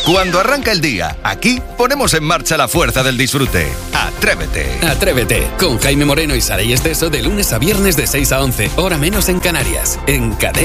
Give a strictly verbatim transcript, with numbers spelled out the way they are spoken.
Cuando arranca el día, aquí ponemos en marcha la fuerza del disfrute. Atrévete. Atrévete, con Jaime Moreno y Saray Esteso de lunes a viernes de seis a once, hora menos en Canarias, en Cadena.